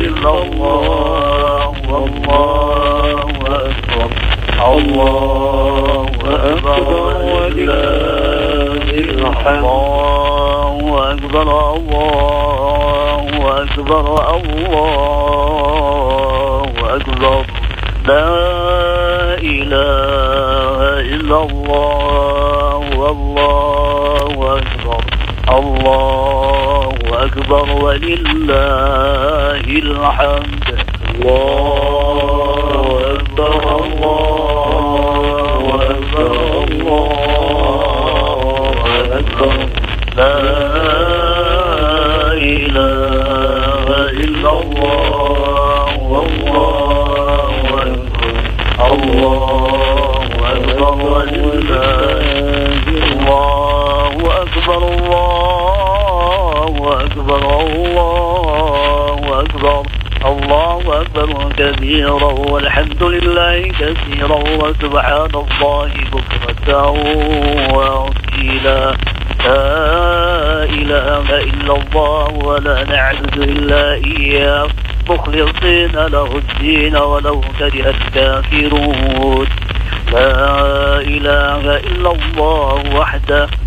إلا الله والله أكبر الله أكبر ولله الحمد الله أكبر الله أكبر الله أكبر لا إله إلا الله والله أكبر الله أكبر ولله الحمد الله أكبر الله أكبر الله أكبر لا إله إلا الله والله أكبر الله أكبر ولله الله أكبر الله أكبر الله أكبر الله أكبر كبيرا والحمد لله كثيرا وسبحان الله بكرة وأصيلا لا إله إلا الله ولا نعبد إلا إياه مخلصين له الدين ولو كره الكافرون لا إله إلا الله وحده